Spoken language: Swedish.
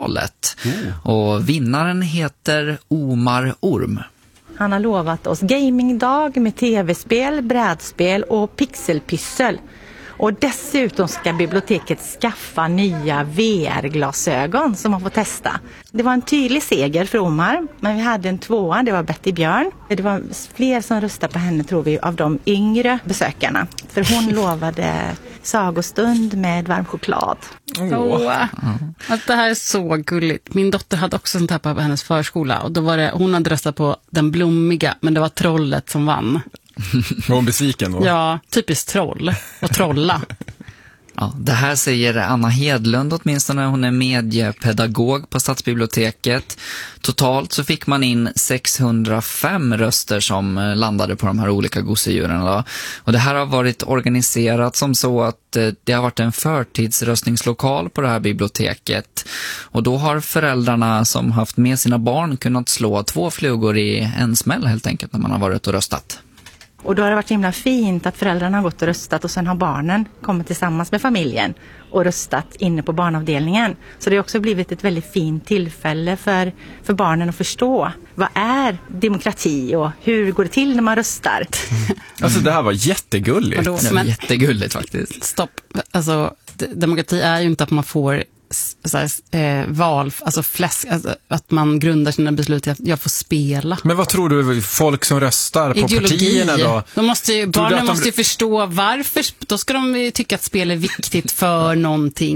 valet. Och vinnaren heter Omar Orm. Han har lovat oss gamingdag med tv-spel, brädspel och pixelpyssel. Och dessutom ska biblioteket skaffa nya VR-glasögon som man får testa. Det var en tydlig seger för Omar, men vi hade en tvåa, det var Betty Björn. Det var fler som röstade på henne, tror vi, av de yngre besökarna. För hon lovade sagostund med varm choklad. Att det här är så gulligt. Min dotter hade också sånt här på hennes förskola. Och då var det, hon hade röstat på den blommiga, men det var trollet som vann. Var hon besviken då? Ja, typiskt troll. Och trolla. Ja, det här säger Anna Hedlund åtminstone. Hon är mediepedagog på Stadsbiblioteket. Totalt så fick man in 605 röster som landade på de här olika gosedjuren då. Och det här har varit organiserat som så att det har varit en förtidsröstningslokal på det här biblioteket. Och då har föräldrarna som haft med sina barn kunnat slå 2 flugor i en smäll helt enkelt när man har varit och röstat. Och då har det varit himla fint att föräldrarna har gått och röstat och sen har barnen kommit tillsammans med familjen och röstat inne på barnavdelningen. Så det har också blivit ett väldigt fint tillfälle för barnen att förstå vad är demokrati och hur går det till när man röstar. Alltså det här var jättegulligt. Det var jättegulligt faktiskt. Stopp, alltså demokrati är ju inte att man får val, alltså att man grundar sina beslut i att jag får spela. Men vad tror du folk som röstar på partierna då? Barnen måste ju förstå varför, då ska de ju tycka att spel är viktigt för någonting.